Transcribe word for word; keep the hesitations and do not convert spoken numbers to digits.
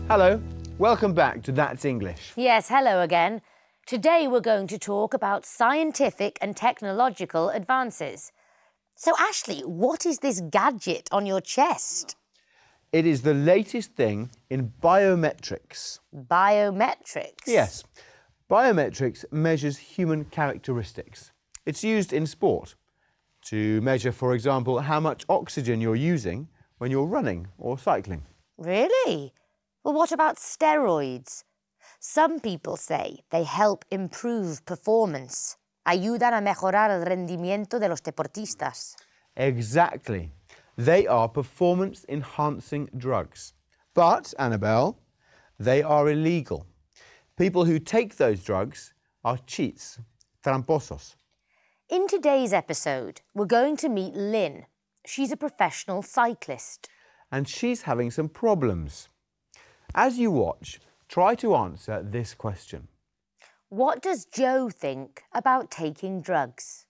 Hello, welcome back to That's English. Yes, hello again. Today we're going to talk about scientific and technological advances. So, Ashley, what is this gadget on your chest? It is the latest thing in biometrics. Biometrics? Yes, biometrics measures human characteristics. It's used in sport to measure, for example, how much oxygen you're using when you're running or cycling. Really? Well, what about steroids? Some people say they help improve performance. Ayudan a mejorar el rendimiento de los deportistas. Exactly. They are performance-enhancing drugs. But, Annabelle, they are illegal. People who take those drugs are cheats, tramposos. In today's episode, we're going to meet Lynn. She's a professional cyclist. And she's having some problems. As you watch, try to answer this question. What does Joe think about taking drugs?